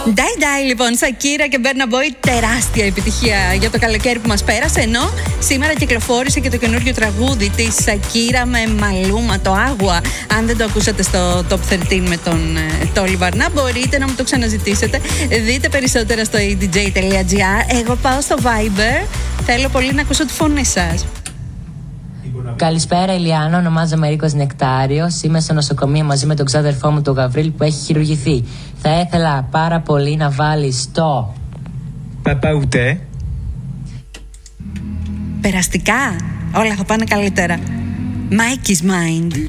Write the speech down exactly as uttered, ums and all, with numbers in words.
Ντάι Ντάι λοιπόν, Σακύρα και Μπέρνα Μπόι, τεράστια επιτυχία για το καλοκαίρι που μας πέρασε. Ενώ σήμερα κυκλοφόρησε και το καινούργιο τραγούδι της Σακύρα με Μαλούμα, το Άγουα. Αν δεν το ακούσατε στο Top δεκατρία με τον Τόλι Βαρνά, μπορείτε να μου το ξαναζητήσετε. Δείτε περισσότερα στο e d j τελεία g r. Εγώ πάω στο Viber. Θέλω πολύ να ακούσω τη φωνή σας. Καλησπέρα Ηλιάνα, ονομάζομαι Ρίκος Νεκτάριος. Είμαι στο νοσοκομείο μαζί με τον ξάδερφό μου τον Γαβρίλ που έχει χειρουργηθεί. Θα ήθελα πάρα πολύ να βάλεις το Παπα Ουτέ. Περαστικά, όλα θα πάνε καλύτερα. Mike is Mind.